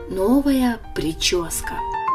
Новая прическа.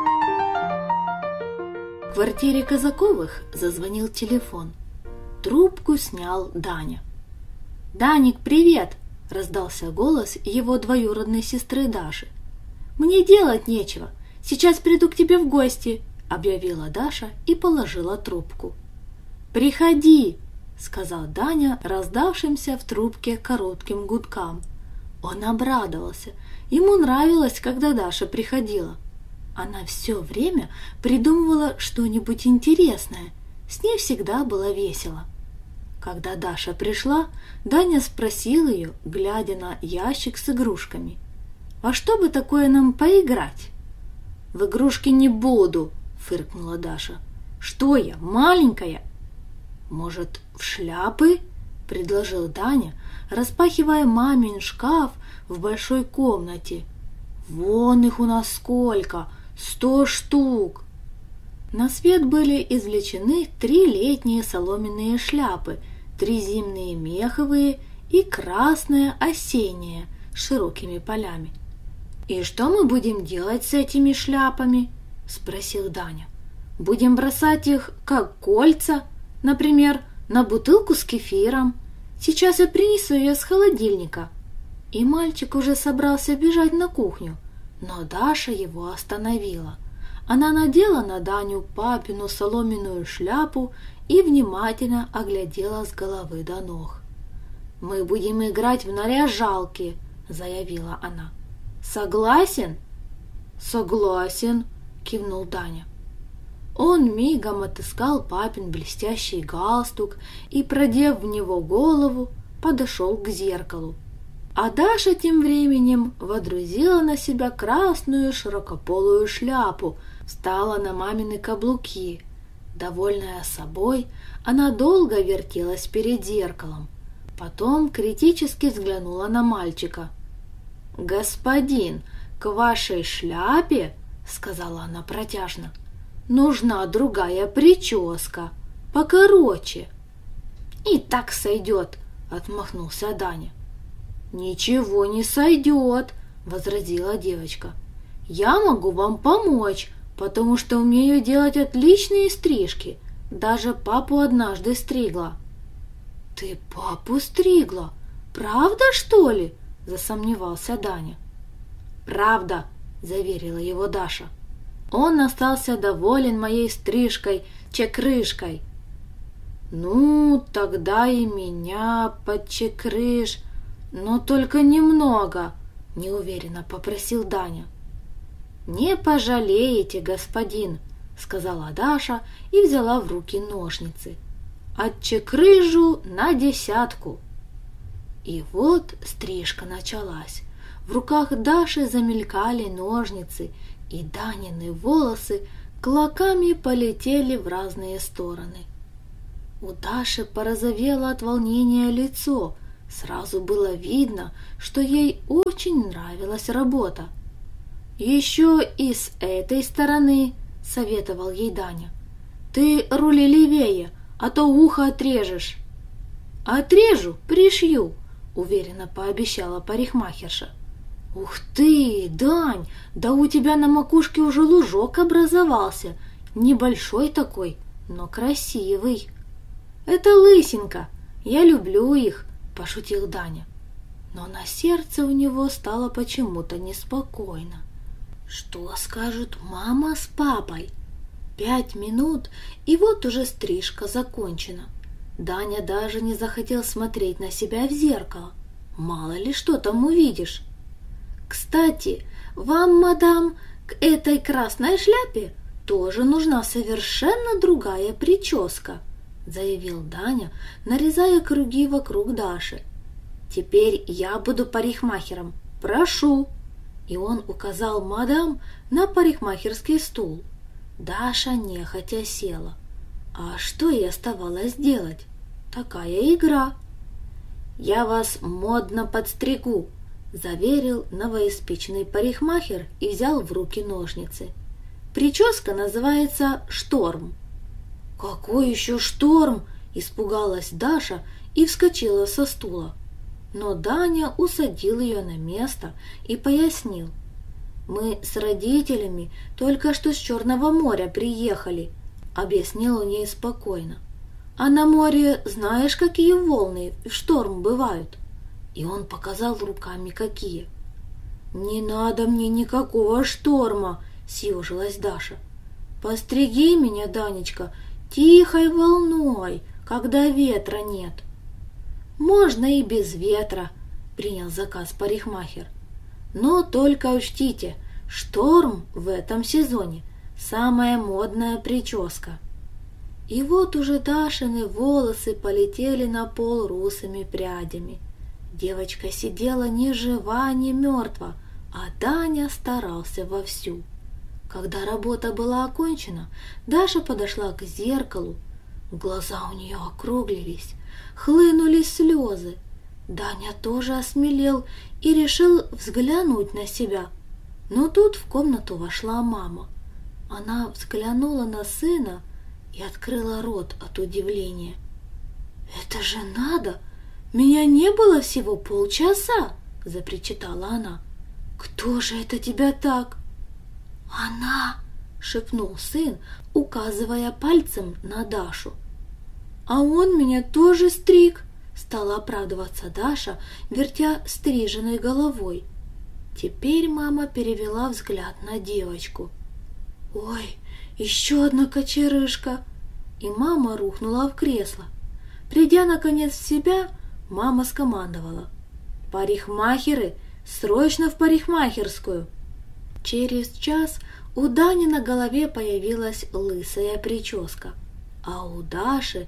В квартире Казаковых зазвонил телефон. Трубку снял Даня. «Даник, привет!» – раздался голос его двоюродной сестры Даши. «Мне делать нечего. Сейчас приду к тебе в гости», – объявила Даша и положила трубку. «Приходи!» – сказал Даня раздавшимся в трубке коротким гудкам. Он обрадовался. Ему нравилось, когда Даша приходила. Она все время придумывала что-нибудь интересное. С ней всегда было весело. Когда Даша пришла, Даня спросил ее, глядя на ящик с игрушками: «А что бы такое нам поиграть?» «В игрушки не буду», — фыркнула Даша. «Что я, маленькая?» «Может, в шляпы?» — предложил Даня, распахивая мамин шкаф в большой комнате. «Вон их у нас сколько! 100 штук!» На свет были извлечены 3 летние соломенные шляпы, 3 зимние меховые и красная осенняя с широкими полями. «И что мы будем делать с этими шляпами?» – спросил Даня. «Будем бросать их, как кольца, например, на бутылку с кефиром. Сейчас я принесу ее с холодильника». И мальчик уже собрался бежать на кухню, но Даша его остановила. Она надела на Даню папину соломенную шляпу и внимательно оглядела с головы до ног. «Мы будем играть в наряжалки», — заявила она. «Согласен?» «Согласен», — кивнул Даня. Он мигом отыскал папин блестящий галстук и, продев в него голову, подошел к зеркалу. А Даша тем временем водрузила на себя красную широкополую шляпу, встала на мамины каблуки. Довольная собой, она долго вертелась перед зеркалом. Потом критически взглянула на мальчика. «Господин, к вашей шляпе, — сказала она протяжно, — нужна другая прическа, покороче». «И так сойдет, — отмахнулся Даня. «Ничего не сойдет, — возразила девочка. «Я могу вам помочь, потому что умею делать отличные стрижки. Даже папу однажды стригла». «Ты папу стригла? Правда, что ли?» — засомневался Даня. «Правда», — заверила его Даша. «Он остался доволен моей стрижкой, чекрышкой». «Ну, тогда и меня подчекрыш, но только немного», — неуверенно попросил Даня. «Не пожалеете, господин», — сказала Даша и взяла в руки ножницы. «Отчекрыжу на 10». И вот стрижка началась. В руках Даши замелькали ножницы, и Данины волосы клоками полетели в разные стороны. У Даши порозовело от волнения лицо. Сразу было видно, что ей очень нравилась работа. «Еще и с этой стороны», — советовал ей Даня. «Ты рули левее, а то ухо отрежешь». «Отрежу, пришью», — уверенно пообещала парикмахерша. «Ух ты, Дань, да у тебя на макушке уже лужок образовался, небольшой такой, но красивый». «Это лысинка, я люблю их», — пошутил Даня. Но на сердце у него стало почему-то неспокойно. Что скажут мама с папой? 5 минут, и вот уже стрижка закончена. Даня даже не захотел смотреть на себя в зеркало. Мало ли что там увидишь. «Кстати, вам, мадам, к этой красной шляпе тоже нужна совершенно другая прическа», — заявил Даня, нарезая круги вокруг Даши. «Теперь я буду парикмахером. Прошу!» И он указал мадам на парикмахерский стул. Даша нехотя села. А что ей оставалось делать? Такая игра. «Я вас модно подстригу», — заверил новоиспеченный парикмахер и взял в руки ножницы. «Прическа называется «Шторм». «Какой еще шторм?» – испугалась Даша и вскочила со стула. Но Даня усадил ее на место и пояснил. Мы с родителями только что с Черного моря приехали, объяснил он ей спокойно. А на море знаешь, какие волны в шторм бывают? И он показал руками какие. Не надо мне никакого шторма, съежилась Даша. Постриги меня, Данечка, тихой волной, когда ветра нет. Можно и без ветра, принял заказ парикмахер. Но только учтите, шторм в этом сезоне самая модная прическа. И вот уже Дашины волосы полетели на пол русыми прядями. Девочка сидела ни жива, ни мертва, а Даня старался вовсю. Когда работа была окончена, Даша подошла к зеркалу. Глаза у нее округлились, хлынули слезы. Даня тоже осмелел и решил взглянуть на себя. Но тут в комнату вошла мама. Она взглянула на сына и открыла рот от удивления. «Это же надо! Меня не было всего полчаса!» — запричитала она. «Кто же это тебя так?» «Она!» — шепнул сын, указывая пальцем на Дашу. «А он меня тоже стриг!» — стала оправдываться Даша, вертя стриженной головой. Теперь мама перевела взгляд на девочку. «Ой, еще одна кочерышка!» И мама рухнула в кресло. Придя наконец в себя, мама скомандовала: «Парикмахеры, срочно в парикмахерскую!» Через час у Дани на голове появилась лысая прическа, а у Даши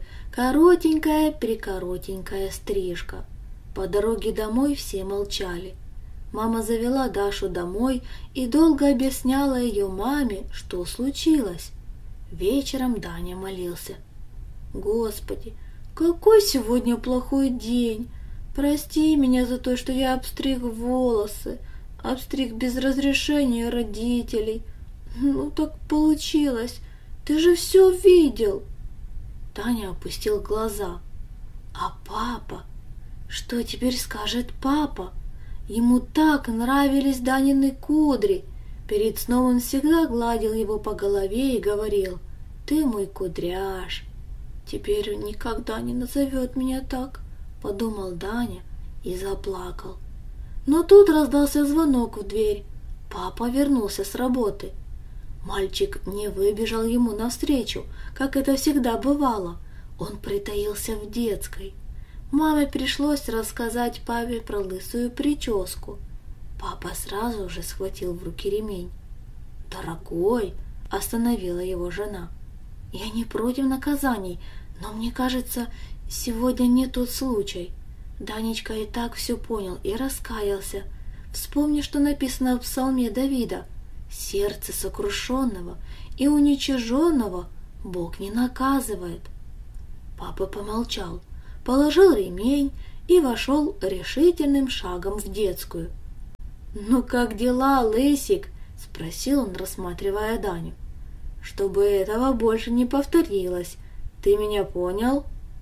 коротенькая-прекоротенькая стрижка. По дороге домой все молчали. Мама завела Дашу домой и долго объясняла ее маме, что случилось. Вечером Даня молился: «Господи, какой сегодня плохой день! Прости меня за то, что я обстриг волосы, обстриг без разрешения родителей. Ну так получилось, ты же все видел!» Таня опустил глаза. «А папа? Что теперь скажет папа? Ему так нравились Данины кудри. Перед сном он всегда гладил его по голове и говорил: «Ты мой кудряш». Теперь он никогда не назовет меня так», — подумал Даня и заплакал. Но тут раздался звонок в дверь. Папа вернулся с работы. Мальчик не выбежал ему навстречу, как это всегда бывало. Он притаился в детской. Маме пришлось рассказать папе про лысую прическу. Папа сразу же схватил в руки ремень. «Дорогой!» — остановила его жена. «Я не против наказаний, но мне кажется, сегодня не тот случай. Данечка и так все понял и раскаялся. Вспомни, что написано в псалме Давида: «Сердце сокрушенного и уничиженного Бог не наказывает». Папа помолчал, положил ремень и вошел решительным шагом в детскую. «Ну как дела, лысик?» — спросил он, рассматривая Даню. «Чтобы этого больше не повторилось. Ты меня понял?»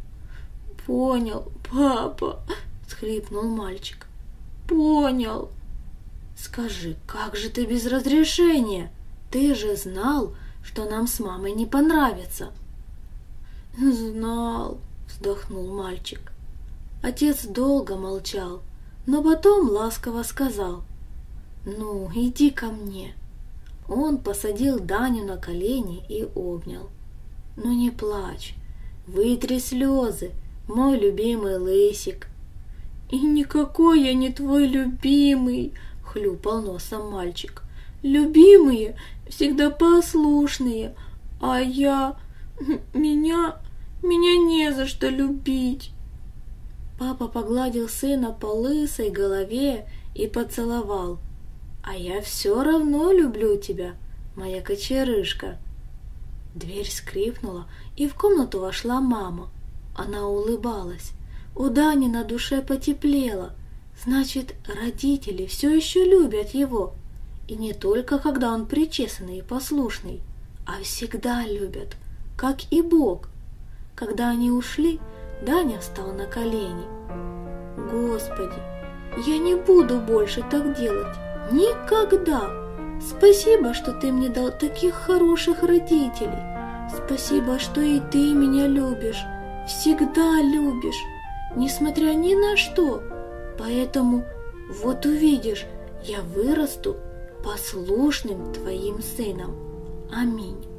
«Понял, папа», — всхлипнул мальчик. «Понял». «Скажи, как же ты без разрешения? Ты же знал, что нам с мамой не понравится». «Знал», — вздохнул мальчик. Отец долго молчал, но потом ласково сказал: «Ну, иди ко мне». Он посадил Даню на колени и обнял. «Ну не плачь, вытри слезы, мой любимый лысик». «И никакой я не твой любимый», — хлюпал носом мальчик. «Любимые всегда послушные, а меня не за что любить». Папа погладил сына по лысой голове и поцеловал. «А я все равно люблю тебя, моя кочерышка». Дверь скрипнула, и в комнату вошла мама. Она улыбалась. У Дани на душе потеплело. Значит, родители все еще любят его. И не только когда он причесанный и послушный, а всегда любят, как и Бог. Когда они ушли, Даня встал на колени. «Господи, я не буду больше так делать. Никогда!» Спасибо, что ты мне дал таких хороших родителей. Спасибо, что и ты меня любишь, всегда любишь, несмотря ни на что. Поэтому, вот увидишь, я вырасту послушным твоим сыном. Аминь.